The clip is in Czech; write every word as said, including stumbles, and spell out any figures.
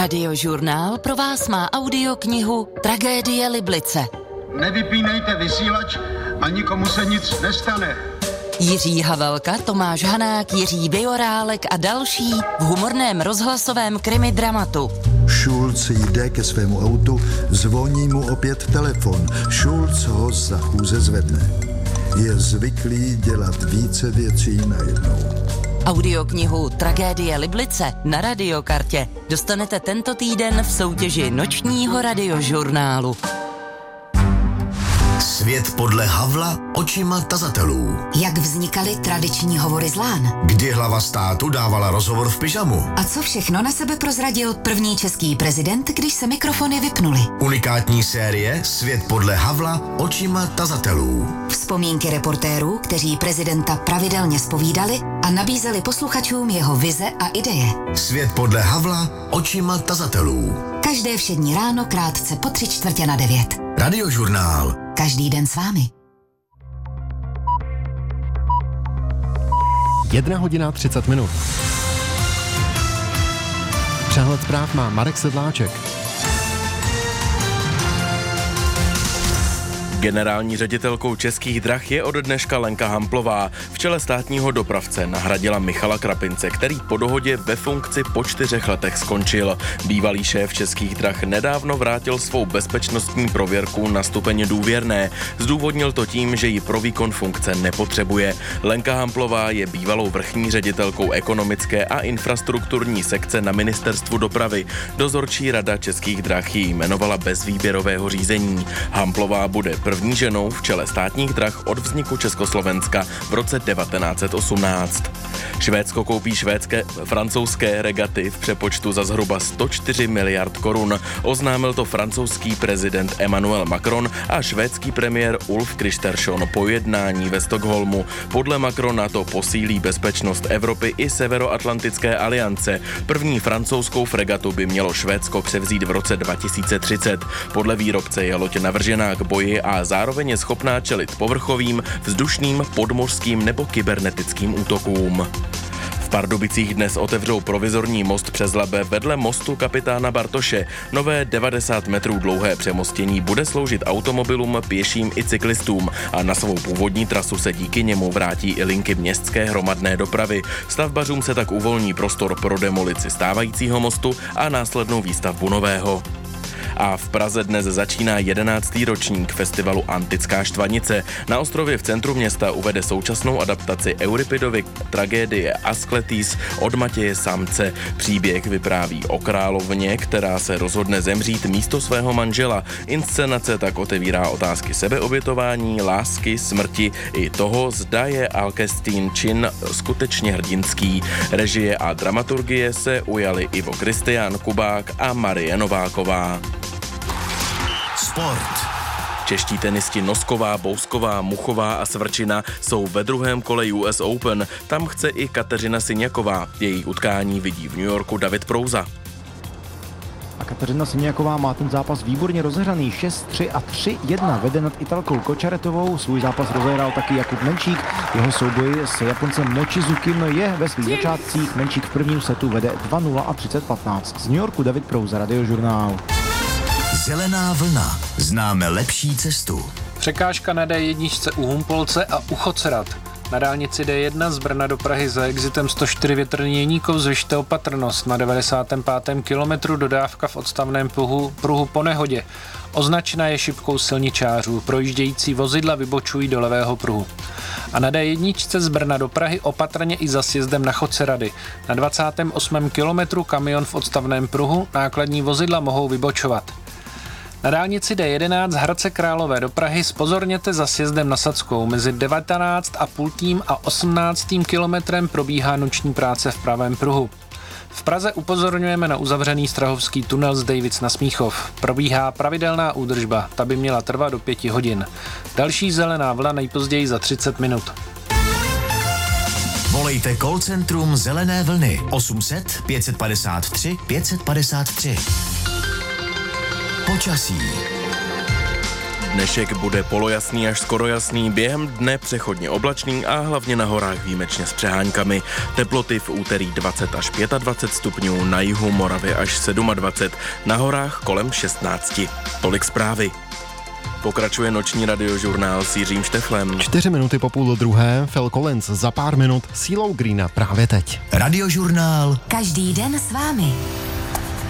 Radiožurnál pro vás má audioknihu Tragédie Liblice. Nevypínejte vysílač a nikomu se nic nestane. Jiří Havelka, Tomáš Hanák, Jiří Bejorálek a další v humorném rozhlasovém krimi dramatu. Schulz jde ke svému autu, zvoní mu opět telefon. Schulz ho za chůze zvedne. Je zvyklý dělat více věcí najednou. Audioknihu Tragédie Liblice na Radiokartě dostanete tento týden v soutěži nočního radiožurnálu. Svět podle Havla očima tazatelů. Jak vznikaly tradiční hovory z lán? Kdy hlava státu dávala rozhovor v pyžamu? A co všechno na sebe prozradil první český prezident, když se mikrofony vypnuly? Unikátní série Svět podle Havla očima tazatelů. Vzpomínky reportérů, kteří prezidenta pravidelně zpovídali a nabízeli posluchačům jeho vize a ideje. Svět podle Havla očima tazatelů. Každé všední ráno krátce po tři čtvrtě na devět. Radiožurnál. Každý den s vámi. Jedna hodina třicet minut. Přehled zpráv má Marek Sedláček. Generální ředitelkou Českých drah je od dneška Lenka Hamplová. V čele státního dopravce nahradila Michala Krapince, který po dohodě ve funkci po čtyřech letech skončil. Bývalý šéf Českých drah nedávno vrátil svou bezpečnostní prověrku na stupeň důvěrné. Zdůvodnil to tím, že ji pro výkon funkce nepotřebuje. Lenka Hamplová je bývalou vrchní ředitelkou ekonomické a infrastrukturní sekce na Ministerstvu dopravy. Dozorčí rada Českých drah ji jmenovala bez výběrového řízení. Hamplová bude první ženou v čele státních drah od vzniku Československa v roce devatenáct set osmnáct. Švédsko koupí švédské francouzské regaty v přepočtu za zhruba sto čtyři miliard korun. Oznámil to francouzský prezident Emmanuel Macron a švédský premiér Ulf Kristersson po jednání ve Stockholmu. Podle Macrona to posílí bezpečnost Evropy i Severoatlantické aliance. První francouzskou fregatu by mělo Švédsko převzít v roce dva tisíce třicet. Podle výrobce je loď navržená k boji a zároveň je schopná čelit povrchovým, vzdušným, podmořským nebo kybernetickým útokům. V Pardubicích dnes otevřou provizorní most přes Labe vedle mostu kapitána Bartoše. Nové devadesát metrů dlouhé přemostění bude sloužit automobilům, pěším i cyklistům a na svou původní trasu se díky němu vrátí i linky městské hromadné dopravy. Stavbařům se tak uvolní prostor pro demolici stávajícího mostu a následnou výstavbu nového. A v Praze dnes začíná jedenáctý ročník festivalu Antická štvanice. Na ostrově v centru města uvede současnou adaptaci Euripidovy tragédie Asklepios od Matěje Samce. Příběh vypráví o královně, která se rozhodne zemřít místo svého manžela. Inscenace tak otevírá otázky sebeobětování, lásky, smrti i toho, zda je Alcestín čin skutečně hrdinský. Režie a dramaturgie se ujali Ivo Kristián Kubák a Marie Nováková. Sport. Čeští tenisti Nosková, Bousková, Muchová a Svrčina jsou ve druhém kole U S Open. Tam chce i Kateřina Syňaková. Její utkání vidí v New Yorku David Prouza. A Kateřina Syňaková má ten zápas výborně rozehraný. šest tři a tři jedna vede nad Italkou Kočaretovou. Svůj zápas rozehrál taky Jakub Menčík. Jeho souboj s Japoncem Mochizukim je ve svých začátcích. Menčík v prvním setu vede dva nula a třicet patnáct. Z New Yorku David Prouza, Radiožurnál. Zelená vlna. Známe lepší cestu. Překážka na D jedna u Humpolce a u Chocerat. Na dálnici D jedna z Brna do Prahy za exitem sto čtyři Větrný Jeníkov zvyšte opatrnost. Na devadesátém pátém kilometru dodávka v odstavném pruhu, pruhu po nehodě. Označena je šipkou silničářů. Projíždějící vozidla vybočují do levého pruhu. A na D jedna z Brna do Prahy opatrně i za sjezdem na Chocerady. Na dvacátém osmém kilometru kamion v odstavném pruhu, nákladní vozidla mohou vybočovat. Na dálnici D jedenáct z Hradce Králové do Prahy zpozorněte za sjezdem na Sadskou. Mezi devatenáct a půl a osmnáctým kilometrem probíhá noční práce v pravém pruhu. V Praze upozorňujeme na uzavřený strahovský tunel z Davids na Smíchov. Probíhá pravidelná údržba, ta by měla trvat do pěti hodin. Další zelená vlna nejpozději za třicet minut. Volejte call centrum Zelené vlny osm set pět padesát tři pět padesát tři. Počasí. Dnešek bude polojasný až skoro jasný, během dne přechodně oblačný a hlavně na horách výjimečně s přeháňkami. Teploty v úterý dvacet až dvacet pět stupňů, na jihu Moravy až dvacet sedm, na horách kolem šestnáct. Tolik zprávy. Pokračuje noční radiožurnál s Jiřím Šteflem. Čtyři minuty po půl druhé, Phil Collins za pár minut sílou Greena právě teď. Radiožurnál. Každý den s vámi.